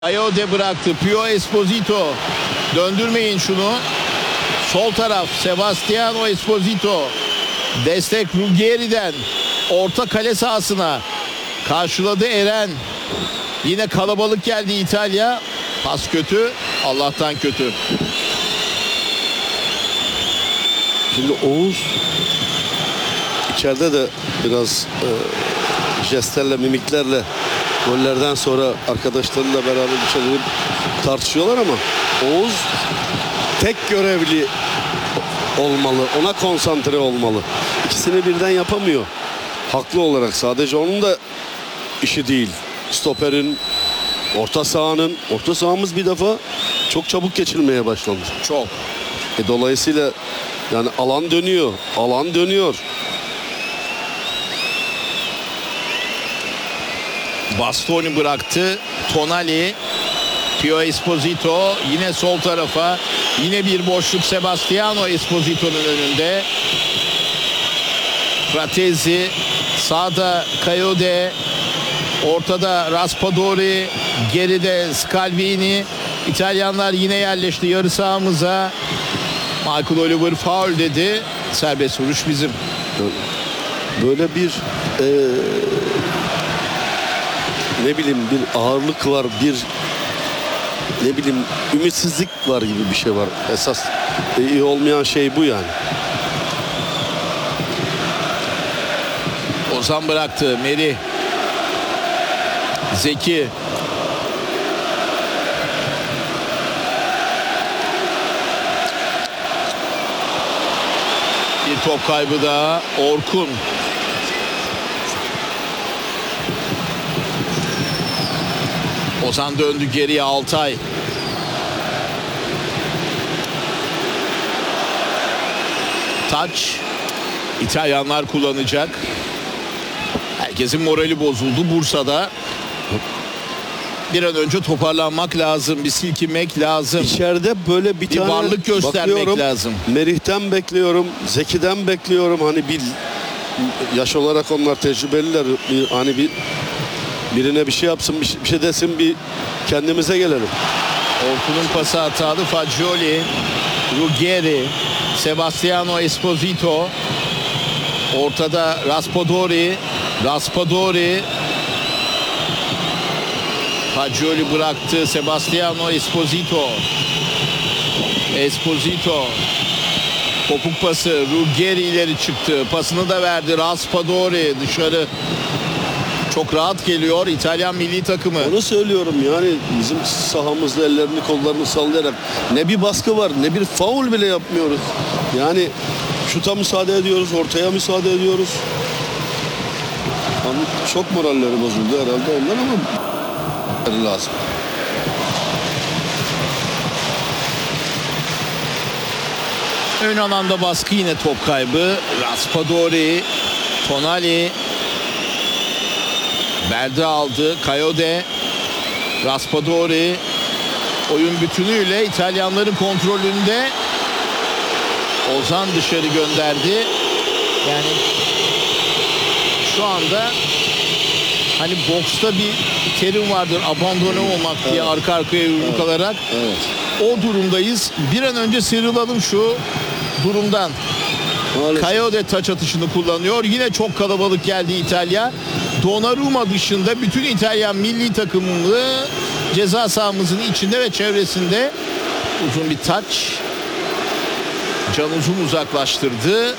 Coyote bıraktı. Pio Esposito. Döndürmeyin şunu. Sol taraf Sebastiano Esposito. Destek Ruggeri'den. Orta kale sahasına. Karşıladı Eren. Yine kalabalık geldi İtalya. Pas kötü. Allah'tan kötü. Şimdi Oğuz içeride de biraz jestlerle, mimiklerle gollerden sonra arkadaşlarıyla beraber bir şeyleri tartışıyorlar ama Oğuz tek görevli olmalı. Ona konsantre olmalı. İkisini birden yapamıyor. Haklı olarak sadece onun da işi değil. Stoperin, orta sahamız bir defa çok çabuk geçilmeye başladı. Çok. Dolayısıyla yani alan dönüyor. Bastoni bıraktı. Tonali. Pio Esposito yine sol tarafa. Yine bir boşluk Sebastiano Esposito'nun önünde. Fratesi. Sağda Coyote. Ortada Raspadori. Geride Scalvini. İtalyanlar yine yerleşti yarı sahamıza. Michael Oliver faul dedi. Serbest vuruş bizim. Böyle bir ne bileyim bir ağırlık var, bir ne bileyim ümitsizlik var gibi bir şey var. Esas iyi olmayan şey bu yani. Ozan bıraktı. Meri. Zeki. Bir top kaybı daha. Orkun. Ozan döndü geriye. Altay. Taç. İtalyanlar kullanacak. Herkesin morali bozuldu Bursa'da. Bir an önce toparlanmak lazım. Bir silkinmek lazım. İçeride böyle bir tane varlık göstermek bakıyorum, lazım. Merih'ten bekliyorum, Zeki'den bekliyorum. Hani bir yaş olarak onlar tecrübeliler. Hani birine bir şey yapsın, bir şey desin, bir kendimize gelelim. Orkun'un pası hatalı. Fagioli. Ruggeri. Sebastiano Esposito. Ortada Raspadori. Fagioli bıraktı. Sebastiano Esposito. Topuk pası. Ruggeri ileri çıktı. Pasını da verdi. Raspadori dışarı. Çok rahat geliyor İtalyan milli takımı. Onu söylüyorum yani bizim sahamızda ellerini kollarını sallayarak ne bir baskı var ne bir faul bile yapmıyoruz. Yani şuta müsaade ediyoruz, ortaya müsaade ediyoruz. Yani çok moralleri bozuldu herhalde onlar ama lazım. Ön alanda baskı, yine top kaybı. Raspadori, Tonali. Berdi aldı. Coyote. Raspadori. Oyun bütünüyle İtalyanların kontrolünde. Ozan dışarı gönderdi. Yani şu anda hani boksta bir terim vardır. Abandone olmak diye, arka arkaya yumruk alarak. Evet. O durumdayız. Bir an önce sıyrılalım şu durumdan. Coyote taç atışını kullanıyor. Yine çok kalabalık geldi İtalya. Donnarumma dışında bütün İtalyan milli takımını ceza sahamızın içinde ve çevresinde. Uzun bir taç. Can Uzun uzaklaştırdı.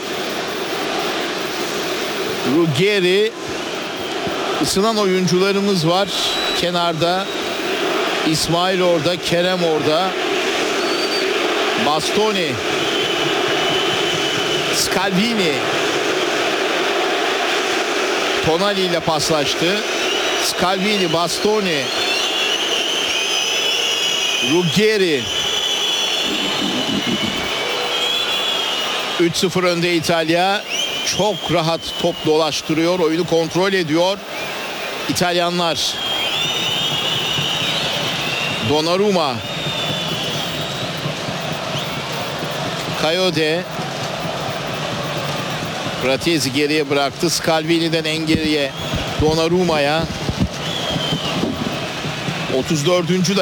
Ruggeri. Isınan oyuncularımız var kenarda. İsmail orada, Kerem orada. Bastoni. Scalvini. Tonali ile paslaştı. Scalvini, Bastoni. Ruggeri. 3-0 önde İtalya. Çok rahat top dolaştırıyor. Oyunu kontrol ediyor İtalyanlar. Donnarumma. Coyote. Fratesi geriye bıraktı. Scalvini'den en geriye Donnarumma'ya. 34.